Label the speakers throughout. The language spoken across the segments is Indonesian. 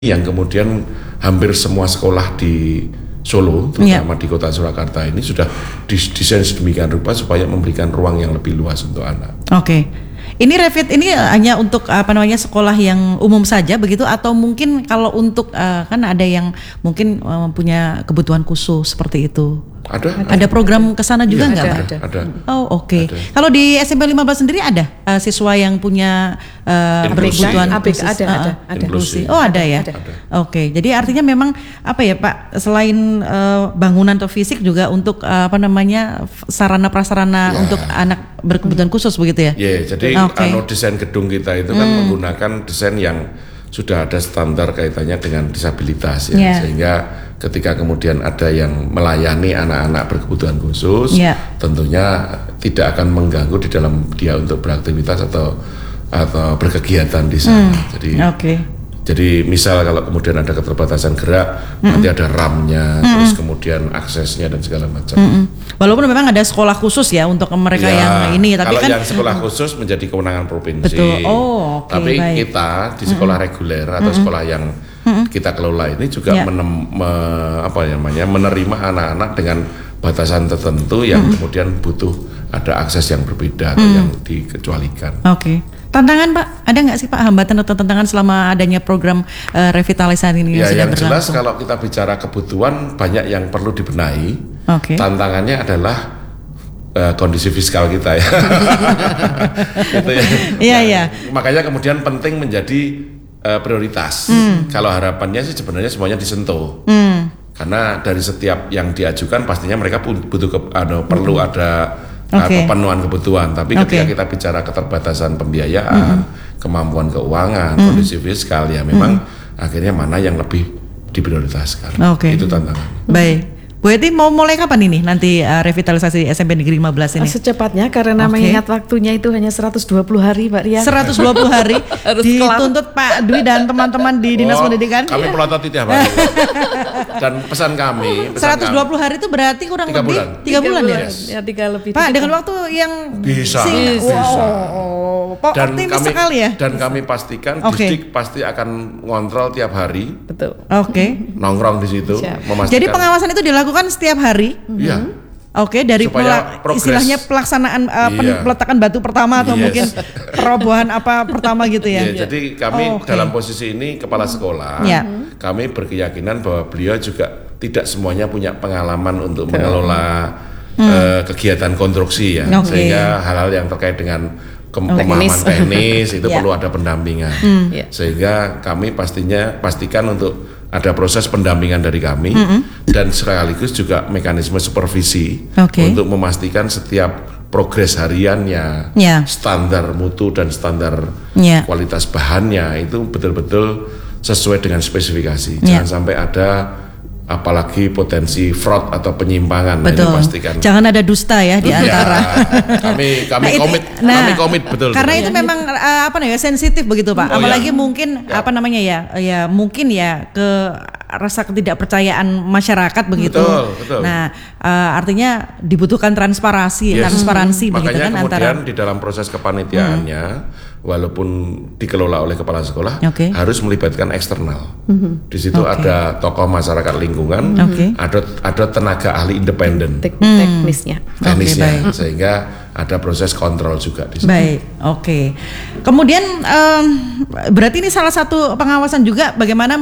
Speaker 1: yang kemudian hampir semua sekolah di Solo, terutama di kota Surakarta ini sudah didesain sedemikian rupa supaya memberikan ruang yang lebih luas untuk anak.
Speaker 2: Oke. Ini Revit ini hanya untuk sekolah yang umum saja begitu, atau mungkin kalau untuk kan ada yang mungkin punya kebutuhan khusus seperti itu? Ada program kesana juga nggak, Pak?
Speaker 1: Ada.
Speaker 2: Oh, oke. Kalau di SMP 15 sendiri ada siswa yang punya kebutuhan khusus?
Speaker 1: Ada.
Speaker 2: Inklusi. Oh, ada ya. Ada. Oke. Jadi artinya memang Pak, selain bangunan atau fisik juga untuk sarana prasarana untuk anak berkebutuhan khusus begitu ya?
Speaker 1: Iya. Jadi desain gedung kita itu kan menggunakan desain yang sudah ada standar kaitannya dengan disabilitas ya, sehingga ketika kemudian ada yang melayani anak-anak berkebutuhan khusus, tentunya tidak akan mengganggu di dalam dia untuk beraktivitas atau berkegiatan di sana. Jadi misal kalau kemudian ada keterbatasan gerak, nanti ada RAM-nya, terus kemudian aksesnya dan segala macam.
Speaker 2: Walaupun memang ada sekolah khusus ya untuk mereka yang ini, tapi
Speaker 1: kalau
Speaker 2: kan
Speaker 1: yang sekolah khusus menjadi kewenangan provinsi.
Speaker 2: Betul.
Speaker 1: Tapi kita di sekolah reguler atau sekolah yang kita kelola ini juga menerima anak-anak dengan batasan tertentu yang kemudian butuh ada akses yang berbeda atau yang dikecualikan.
Speaker 2: Tantangan, Pak, ada nggak sih Pak hambatan atau tantangan selama adanya program revitalisasi ini yang sedang berlangsung?
Speaker 1: Jelas kalau kita bicara kebutuhan banyak yang perlu dibenahi. Tantangannya adalah kondisi fiskal kita ya. Gitu ya. Makanya kemudian penting menjadi prioritas. Kalau harapannya sih sebenarnya semuanya disentuh. Karena dari setiap yang diajukan pastinya mereka butuh perlu ada pemenuhan kebutuhan, tapi ketika kita bicara keterbatasan pembiayaan, kemampuan keuangan, kondisi fiskal ya memang akhirnya mana yang lebih diprioritaskan. Itu tantangan.
Speaker 2: Baik. Bu Eti mau mulai kapan ini nanti revitalisasi SMP Negeri 15 ini?
Speaker 3: Secepatnya karena mengingat waktunya itu hanya 120 hari, Mbak Ria.
Speaker 2: 120 hari dituntut Pak Dwi dan teman-teman di Dinas Pendidikan.
Speaker 1: Kami melotot tiap hari. Dan pesan kami
Speaker 2: 120 hari itu berarti kurang lebih 3 bulan ya?
Speaker 3: Ya 3 lebih.
Speaker 2: Pak, dengan waktu yang
Speaker 1: bisa.
Speaker 2: Dan optimis sekali ya.
Speaker 1: Dan kami pastikan Distrik pasti akan ngontrol tiap hari.
Speaker 3: Betul.
Speaker 1: Nongkrong di situ, memastikan.
Speaker 2: Jadi pengawasan itu dilakukan setiap hari.
Speaker 1: Iya.
Speaker 2: Dari istilahnya pelaksanaan peletakan batu pertama atau mungkin perobohan pertama gitu ya.
Speaker 1: Jadi kami dalam posisi ini kepala sekolah, kami berkeyakinan bahwa beliau juga tidak semuanya punya pengalaman untuk mengelola kegiatan konstruksi ya, sehingga hal-hal yang terkait dengan pemahaman teknis itu perlu ada pendampingan. Sehingga kami pastikan untuk ada proses pendampingan dari kami dan sekaligus juga mekanisme supervisi untuk memastikan setiap progres hariannya, standar mutu dan standar kualitas bahannya itu betul-betul sesuai dengan spesifikasi. Jangan sampai ada apalagi potensi fraud atau penyimpangan.
Speaker 2: Betul.
Speaker 1: Ini pastikan.
Speaker 2: Jangan ada dusta ya di antara.
Speaker 1: Kami komit betul.
Speaker 2: Karena itu memang sensitif begitu Pak. Apalagi mungkin mungkin ke rasa ketidakpercayaan masyarakat begitu.
Speaker 1: Betul.
Speaker 2: Nah, artinya dibutuhkan transparansi begitu kan
Speaker 1: kemudian
Speaker 2: antara
Speaker 1: di dalam proses kepanitiaannya walaupun dikelola oleh kepala sekolah harus melibatkan eksternal. Di situ ada tokoh masyarakat lingkungan, ada tenaga ahli independen,
Speaker 3: teknisnya,
Speaker 1: sehingga ada proses kontrol juga di situ.
Speaker 2: Baik, Kemudian berarti ini salah satu pengawasan juga bagaimana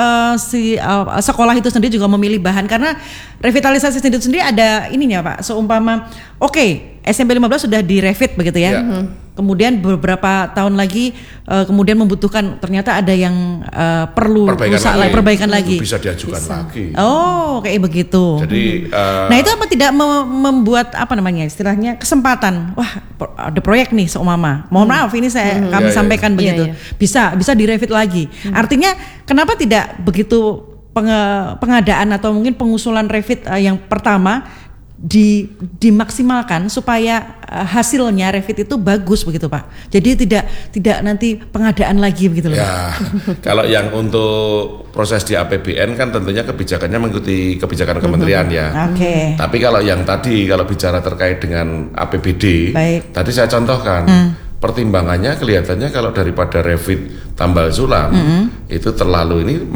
Speaker 2: sekolah itu sendiri juga memilih bahan, karena revitalisasi sendiri ada ininya Pak. Seumpama SMP 15 sudah direvit begitu ya. Kemudian beberapa tahun lagi kemudian membutuhkan, ternyata ada yang perlu perbaikan lagi.
Speaker 1: Bisa diajukan lagi.
Speaker 2: Kayak begitu.
Speaker 1: Jadi
Speaker 2: nah itu tidak membuat istilahnya kesempatan. Wah, ada proyek nih seumpama. Mohon maaf ini kami sampaikan begitu. Bisa direvit lagi. Artinya kenapa tidak begitu pengadaan atau mungkin pengusulan revit yang pertama dimaksimalkan supaya hasilnya revit itu bagus begitu Pak. Jadi tidak nanti pengadaan lagi begitu loh.
Speaker 1: Kalau yang untuk proses di APBN kan tentunya kebijakannya mengikuti kebijakan kementerian ya. Tapi kalau yang kalau bicara terkait dengan APBD, tadi saya contohkan pertimbangannya kelihatannya kalau daripada revit tambal sulam itu terlalu ini